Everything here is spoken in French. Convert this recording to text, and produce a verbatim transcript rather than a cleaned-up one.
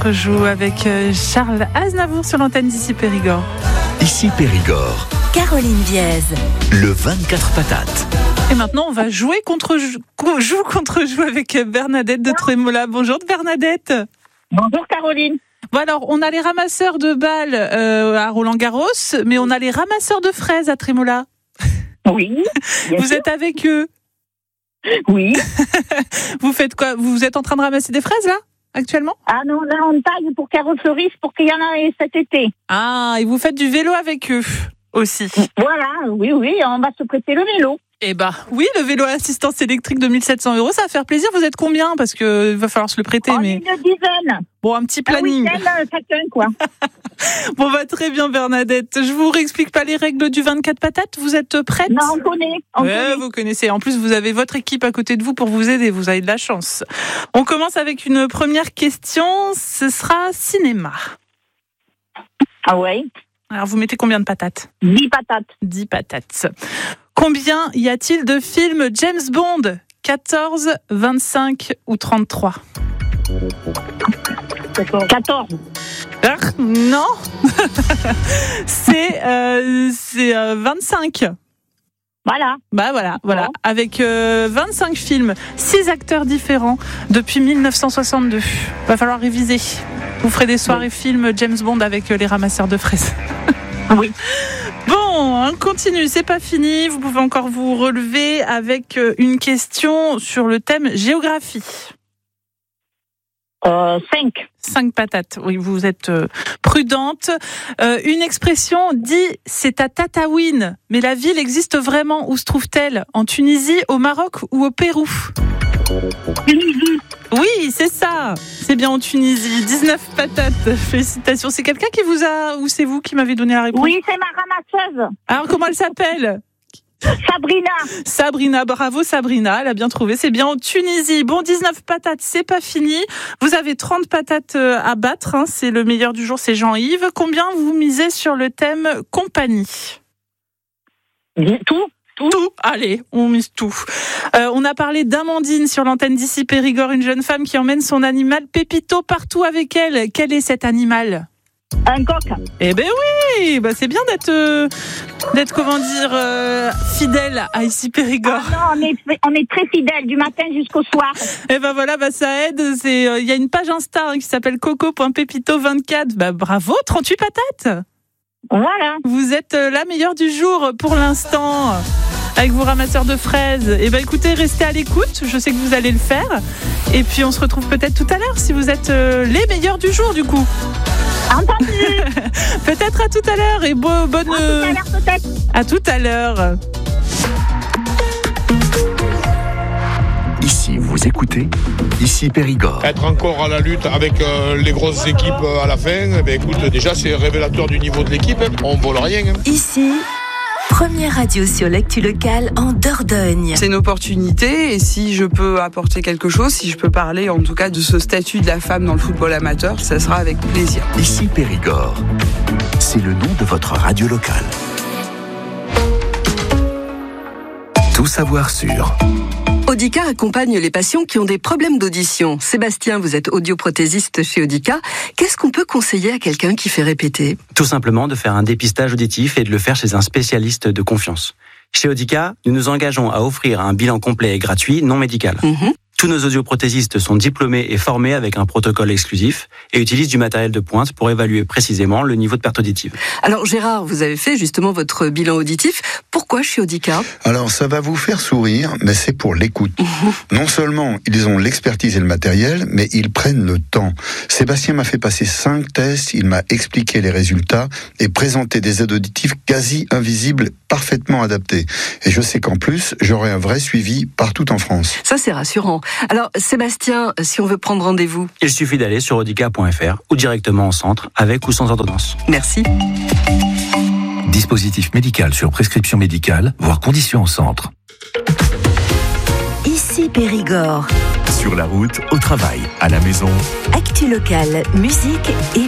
contre-joue avec Charles Aznavour sur l'antenne d'Ici Périgord. Ici Périgord. Caroline Viez. Le vingt-quatre patates. Et maintenant, on va jouer contre joue contre joue avec Bernadette de Trémola. Bonjour Bernadette. Bonjour Caroline. Bon alors, on a les ramasseurs de balles euh, à Roland-Garros, mais on a les ramasseurs de fraises à Trémola. Oui. Vous sûr. êtes avec eux? Oui. Vous faites quoi? Vous êtes en train de ramasser des fraises là, actuellement? Ah non, là on taille pour qu'elles fleurissent pour qu'il y en ait cet été. Ah, et vous faites du vélo avec eux aussi? Voilà, oui, oui, on va se prêter le vélo. Eh bah oui, le vélo à assistance électrique de mille sept cents euros, ça va faire plaisir. Vous êtes combien? Parce que il va falloir se le prêter. On mais est une dizaine. Bon, un petit Un planning. week-end chacun, quoi. Bon, bah très bien Bernadette. Je vous réexplique pas les règles du vingt-quatre patates. Vous êtes prête? Non, on connaît. On Ouais, connaît. vous connaissez. En plus, vous avez votre équipe à côté de vous pour vous aider. Vous avez de la chance. On commence avec une première question. Ce sera cinéma. Ah ouais. Alors, vous mettez combien de patates? dix patates. dix patates. Combien y a-t-il de films James Bond? quatorze, vingt-cinq ou trente-trois? quatorze. Ah, non. c'est euh, c'est euh, vingt-cinq. Voilà. Bah voilà, voilà. Bon. Avec euh, vingt-cinq films, six acteurs différents depuis mille neuf cent soixante-deux. Va falloir réviser. Vous ferez des soirées films James Bond avec euh, les ramasseurs de fraises. Oui. Bon, on continue, c'est pas fini. Vous pouvez encore vous relever avec euh, une question sur le thème géographie. Euh, cinq. Cinq patates. Oui, vous êtes euh, prudente. Euh, une expression dit « c'est à Tataouine ». Mais la ville existe vraiment. Où se trouve-t-elle? En Tunisie, au Maroc ou au Pérou? Tunisie. Oui, c'est ça. C'est bien en Tunisie. dix-neuf patates. Félicitations. C'est quelqu'un qui vous a... Ou c'est vous qui m'avez donné la réponse? Oui, c'est ma ramasseuse. Alors, comment elle s'appelle? Sabrina. Sabrina, bravo Sabrina, elle a bien trouvé, c'est bien en Tunisie. Bon, dix-neuf patates, c'est pas fini. Vous avez trente patates à battre, hein. C'est le meilleur du jour, c'est Jean-Yves. Combien vous misez sur le thème compagnie? Tout. Tout. Tout, allez, on mise tout. Euh, on a parlé d'Amandine sur l'antenne d'Ici Périgord, une jeune femme qui emmène son animal Pépito partout avec elle. Quel est cet animal? Un coq. Eh ben oui, bah c'est bien d'être, euh, d'être comment dire, euh, fidèle à Ici Périgord. Ah non, on est, on est très fidèles du matin jusqu'au soir. Et ben voilà, bah ça aide. C'est, il euh, y a une page Insta hein, qui s'appelle coco point pépito vingt-quatre. Bah bravo, trente-huit patates. Voilà. Vous êtes euh, la meilleure du jour pour l'instant. Avec vos ramasseurs de fraises. Et ben écoutez, restez à l'écoute. Je sais que vous allez le faire. Et puis on se retrouve peut-être tout à l'heure si vous êtes euh, les meilleurs du jour du coup. Entendu. Peut-être à tout à l'heure et bo- bonne. À tout à l'heure peut-être. À tout à l'heure. Ici, vous écoutez Ici Périgord. Être encore à la lutte avec euh, les grosses équipes euh, à la fin, eh bien, écoute, déjà c'est révélateur du niveau de l'équipe. Hein. On vole rien. Hein. Ici, première radio sur l'actu locale en Dordogne. C'est une opportunité et si je peux apporter quelque chose, si je peux parler en tout cas de ce statut de la femme dans le football amateur, ça sera avec plaisir. Ici Périgord. C'est le nom de votre radio locale. Tout savoir sur... Audica accompagne les patients qui ont des problèmes d'audition. Sébastien, vous êtes audioprothésiste chez Audica. Qu'est-ce qu'on peut conseiller à quelqu'un qui fait répéter? Tout simplement de faire un dépistage auditif et de le faire chez un spécialiste de confiance. Chez Audica, nous nous engageons à offrir un bilan complet et gratuit non médical. Mmh. Tous nos audioprothésistes sont diplômés et formés avec un protocole exclusif et utilisent du matériel de pointe pour évaluer précisément le niveau de perte auditive. Alors Gérard, vous avez fait justement votre bilan auditif. Pourquoi chez Audica? Alors ça va vous faire sourire, mais c'est pour l'écoute. Mmh. Non seulement ils ont l'expertise et le matériel, mais ils prennent le temps. Sébastien m'a fait passer cinq tests, il m'a expliqué les résultats et présenté des aides auditives quasi invisibles, parfaitement adaptées. Et je sais qu'en plus, j'aurai un vrai suivi partout en France. Ça c'est rassurant. Alors Sébastien, si on veut prendre rendez-vous, il suffit d'aller sur audica point f r ou directement en centre, avec ou sans ordonnance. Merci. Dispositif médical sur prescription médicale, voire conditions au centre. Ici Périgord. Sur la route, au travail, à la maison. Actu locale, musique et